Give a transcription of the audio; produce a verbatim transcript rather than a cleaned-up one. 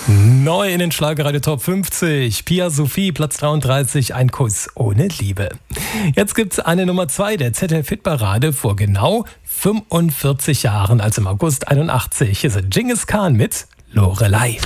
Neu in den Schlagerradio Top fünfzig. Pia Sophie, Platz dreiunddreißig, ein Kuss ohne Liebe. Jetzt gibt's eine Nummer zwei der Z D F-Hitparade vor genau fünfundvierzig Jahren, also im August einundachtzig. Hier ist Dschingis Khan mit Lorelei.